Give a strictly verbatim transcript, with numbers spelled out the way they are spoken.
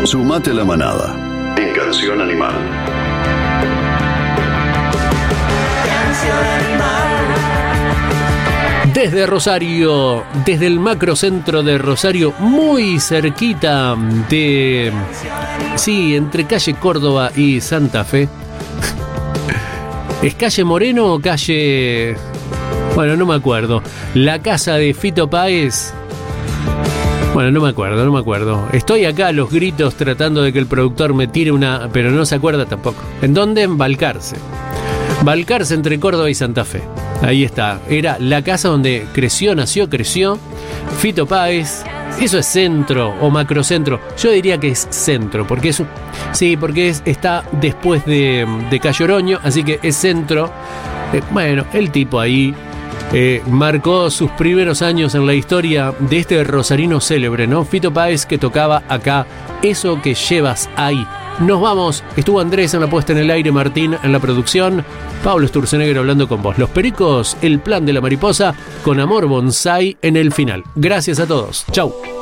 Sumate a la manada en Canción Animal. Desde Rosario, desde el macrocentro de Rosario, muy cerquita de... Sí, entre calle Córdoba y Santa Fe. ¿Es calle Moreno o calle...? Bueno, no me acuerdo. La casa de Fito Páez... Bueno, no me acuerdo, no me acuerdo. Estoy acá a los gritos tratando de que el productor me tire una... Pero no se acuerda tampoco. ¿En dónde? En Balcarce. Balcarce entre Córdoba y Santa Fe. Ahí está. Era la casa donde creció, nació, creció Fito Páez. Eso es centro o macrocentro. Yo diría que es centro, porque es... Sí, porque es, está después de, de Cayo Oroño, así que es centro. Eh, bueno, el tipo ahí... Eh, marcó sus primeros años en la historia de este rosarino célebre, ¿no? Fito Páez, que tocaba acá Eso que llevas ahí. Nos vamos. Estuvo Andrés en la puesta en el aire, Martín en la producción, Pablo Sturzenegger hablando con vos. Los Pericos, El plan de la mariposa, con Amor Bonsai en el final. Gracias a todos. Chau.